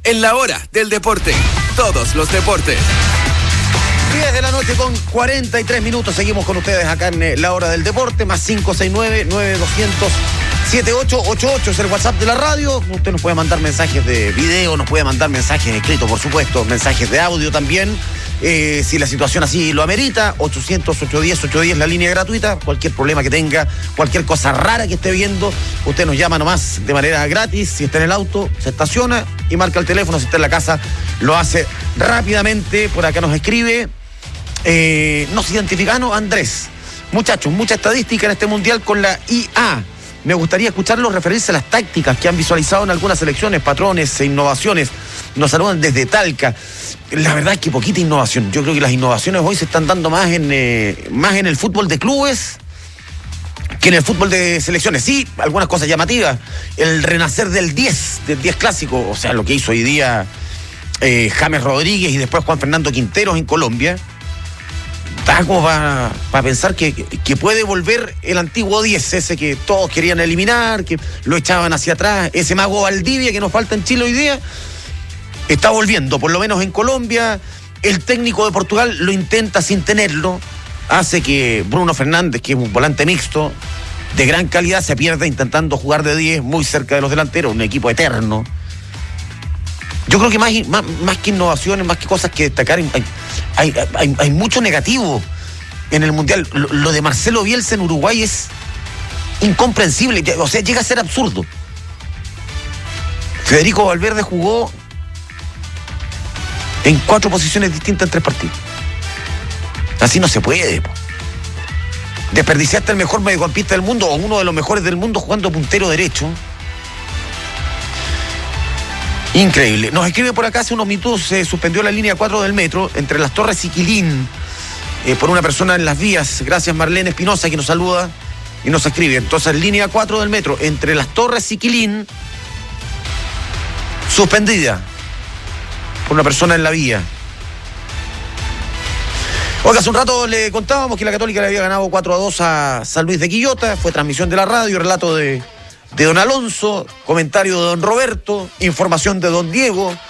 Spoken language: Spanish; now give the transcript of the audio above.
en la hora del deporte. Todos los deportes. 10 de la noche con 43 minutos. Seguimos con ustedes acá en la hora del deporte. Más 569-9200-7888 es el WhatsApp de la radio. Usted nos puede mandar mensajes de video, nos puede mandar mensajes escritos, por supuesto, mensajes de audio también. Si la situación así lo amerita, 800-810-810, la línea gratuita. Cualquier problema que tenga, cualquier cosa rara que esté viendo, usted nos llama nomás de manera gratis. Si está en el auto, se estaciona y marca el teléfono. Si está en la casa, lo hace rápidamente. Por acá nos escribe, nos identificamos, Andrés. Muchachos, mucha estadística en este mundial con la IA. Me gustaría escucharlos referirse a las tácticas que han visualizado en algunas selecciones, patrones e innovaciones. Nos saludan desde Talca. La verdad es que poquita innovación. Yo creo que las innovaciones hoy se están dando más en el fútbol de clubes que en el fútbol de selecciones. Sí, algunas cosas llamativas. El renacer del 10 clásico, o sea, lo que hizo hoy día James Rodríguez y después Juan Fernando Quinteros en Colombia. Da como para pensar que puede volver el antiguo 10, ese que todos querían eliminar, que lo echaban hacia atrás. Ese mago Valdivia que nos falta en Chile hoy día está volviendo, por lo menos en Colombia. El técnico de Portugal lo intenta sin tenerlo. Hace que Bruno Fernández, que es un volante mixto de gran calidad, se pierda intentando jugar de 10 muy cerca de los delanteros, un equipo eterno. Yo creo que más que innovaciones, más que cosas que destacar, hay mucho negativo en el Mundial. Lo de Marcelo Bielsa en Uruguay es incomprensible, o sea, llega a ser absurdo. Federico Valverde jugó en 4 posiciones distintas en 3 partidos. Así no se puede. Desperdiciaste el mejor mediocampista del mundo o uno de los mejores del mundo jugando puntero derecho. Increíble. Nos escribe por acá, hace unos minutos se suspendió la línea 4 del metro entre Las Torres y Quilín por una persona en las vías. Gracias, Marlene Espinosa, que nos saluda y nos escribe. Entonces, línea 4 del metro entre Las Torres y Quilín suspendida por una persona en la vía. Oiga, hace un rato le contábamos que la Católica le había ganado 4-2 a San Luis de Quillota. Fue transmisión de la radio, relato de don Alonso, comentario de don Roberto, información de don Diego,